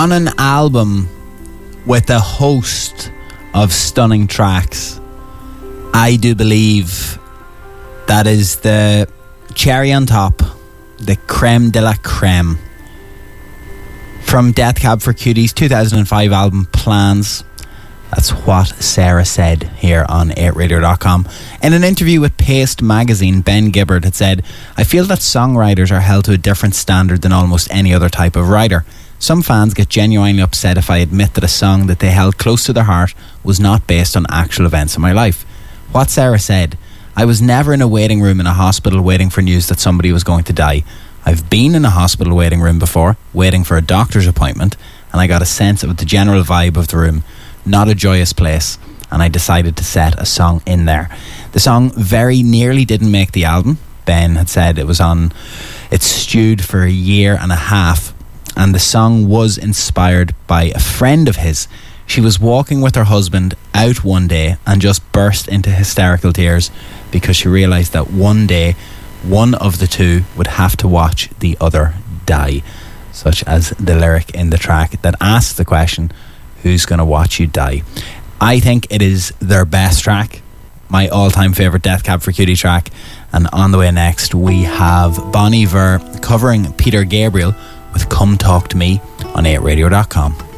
On an album with a host of stunning tracks, I do believe that is the cherry on top, the creme de la creme. From Death Cab for Cuties' 2005 album Plans, that's what Sarah said here on 8radio.com. In an interview with Paste magazine, Ben Gibbard had said, "I feel that songwriters are held to a different standard than almost any other type of writer. Some fans get genuinely upset if I admit that a song that they held close to their heart was not based on actual events in my life." What Sarah said, "I was never in a waiting room in a hospital waiting for news that somebody was going to die. I've been in a hospital waiting room before, waiting for a doctor's appointment, and I got a sense of the general vibe of the room. Not a joyous place, and I decided to set a song in there." The song very nearly didn't make the album. Ben had said it stewed for a year and a half, and the song was inspired by a friend of his. She was walking with her husband out one day and just burst into hysterical tears because she realised that one day one of the two would have to watch the other die, such as the lyric in the track that asks the question, who's going to watch you die? I think it is their best track, my all-time favourite Death Cab for Cutie track. And on the way next, we have Bon Iver covering Peter Gabriel with Come Talk to Me on 8radio.com.